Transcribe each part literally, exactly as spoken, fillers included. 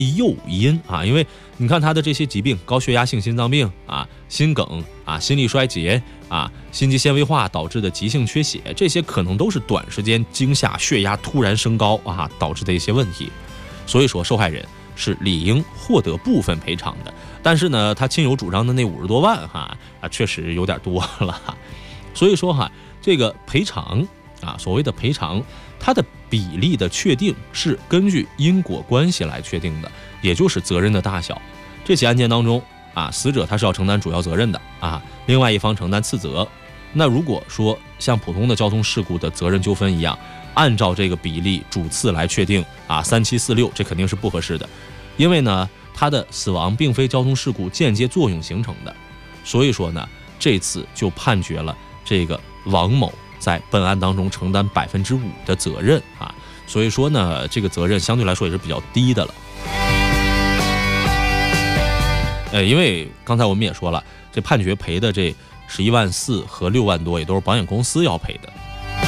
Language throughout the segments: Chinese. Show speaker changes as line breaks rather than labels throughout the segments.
诱因啊，因为你看他的这些疾病，高血压性心脏病啊、心梗啊、心力衰竭啊、心肌纤维化导致的急性缺血，这些可能都是短时间惊吓血压突然升高啊导致的一些问题。所以说，受害人是理应获得部分赔偿的，但是呢，他亲友主张的那五十多万哈啊，确实有点多了。所以说哈，这个赔偿啊，所谓的赔偿，它的比例的确定是根据因果关系来确定的，也就是责任的大小。这起案件当中啊，死者他是要承担主要责任的啊，另外一方承担次责。那如果说像普通的交通事故的责任纠纷一样，按照这个比例主次来确定啊，三七四六，这肯定是不合适的，因为呢，他的死亡并非交通事故间接作用形成的，所以说呢，这次就判决了这个王某在本案当中承担百分之五的责任啊，所以说呢，这个责任相对来说也是比较低的了。呃，因为刚才我们也说了，这判决赔的这十一万四和六万多，也都是保险公司要赔的。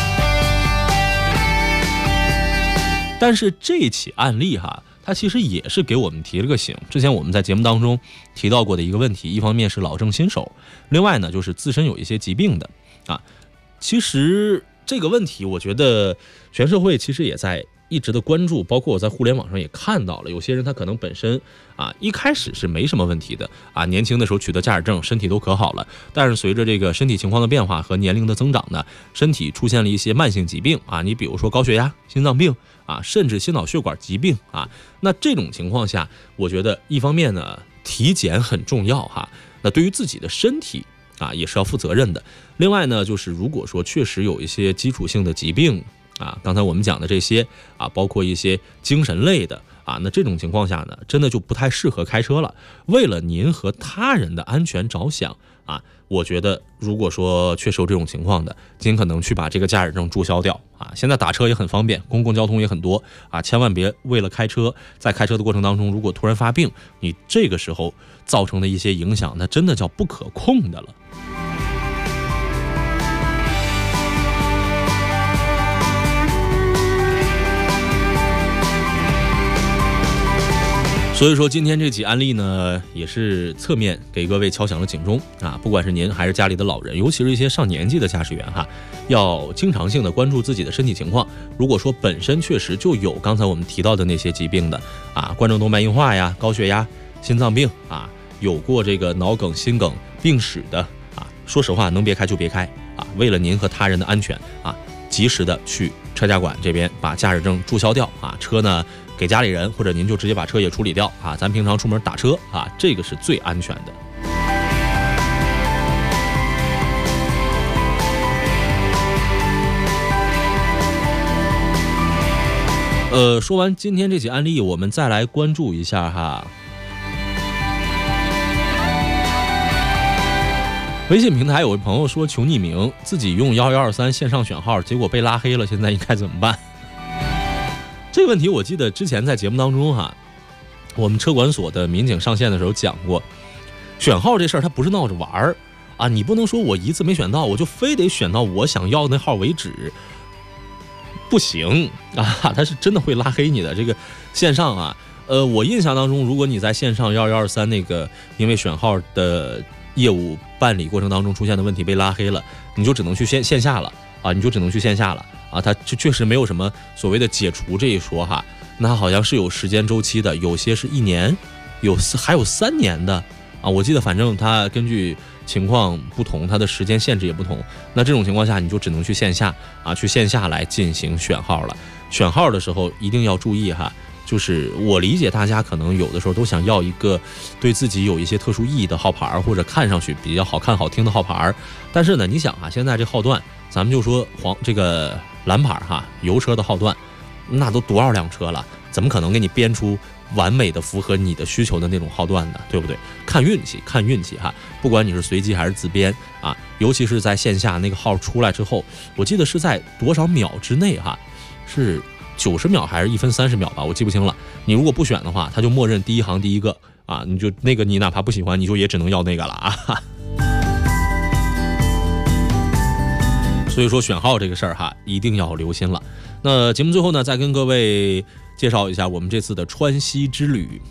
但是这起案例哈，它其实也是给我们提了个醒。之前我们在节目当中提到过的一个问题，一方面是老正新手，另外呢就是自身有一些疾病的啊。其实这个问题，我觉得全社会其实也在一直的关注，包括我在互联网上也看到了，有些人他可能本身啊一开始是没什么问题的啊，年轻的时候取得驾驶证，身体都可好了，但是随着这个身体情况的变化和年龄的增长呢，身体出现了一些慢性疾病啊，你比如说高血压、心脏病啊，甚至心脑血管疾病啊，那这种情况下，我觉得一方面呢体检很重要哈，那对于自己的身体啊也是要负责任的。另外呢，就是如果说确实有一些基础性的疾病啊，刚才我们讲的这些啊，包括一些精神类的啊，那这种情况下呢，真的就不太适合开车了。为了您和他人的安全着想啊，我觉得如果说确实有这种情况的，尽可能去把这个驾驶证注销掉啊。现在打车也很方便，公共交通也很多啊，千万别为了开车，在开车的过程当中，如果突然发病，你这个时候造成的一些影响，那真的叫不可控的了。所以说今天这起案例呢，也是侧面给各位敲响了警钟啊！不管是您还是家里的老人，尤其是一些上年纪的驾驶员哈，要经常性的关注自己的身体情况。如果说本身确实就有刚才我们提到的那些疾病的啊，冠状动脉硬化呀、高血压、心脏病啊，有过这个脑梗、心梗病史的啊，说实话，能别开就别开啊！为了您和他人的安全啊，及时的去车驾馆这边把驾驶证注销掉啊，车呢给家里人，或者您就直接把车也处理掉啊，咱平常出门打车啊，这个是最安全的。呃，说完今天这起案例，我们再来关注一下哈。微信平台有位朋友说求匿名，自己用幺幺二三线上选号，结果被拉黑了，现在应该怎么办？这个问题我记得之前在节目当中哈，我们车管所的民警上线的时候讲过，选号这事儿它不是闹着玩儿啊，你不能说我一次没选到，我就非得选到我想要那号为止，不行啊，它是真的会拉黑你的。这个线上啊，呃，我印象当中，如果你在线上幺幺二三那个因为选号的业务办理过程当中出现的问题被拉黑了，你就只能去线线下了啊，你就只能去线下了。啊，它确实没有什么所谓的解除这一说哈，那好像是有时间周期的，有些是一年，有还有三年的啊，我记得反正它根据情况不同，它的时间限制也不同。那这种情况下，你就只能去线下啊，去线下来进行选号了。选号的时候一定要注意哈，就是我理解大家可能有的时候都想要一个对自己有一些特殊意义的号牌，或者看上去比较好看好听的号牌，但是呢，你想啊，现在这号段，咱们就说黄这个蓝牌哈，油车的号段，那都多少辆车了，怎么可能给你编出完美的符合你的需求的那种号段呢？对不对？看运气，看运气哈。不管你是随机还是自编啊，尤其是在线下那个号出来之后，我记得是在多少秒之内哈，是九十秒还是一分三十秒吧，我记不清了。你如果不选的话，他就默认第一行第一个啊，你就那个你哪怕不喜欢，你就也只能要那个了啊。所以说选号这个事儿哈，一定要留心了。那节目最后呢，再跟各位介绍一下我们这次的川西之旅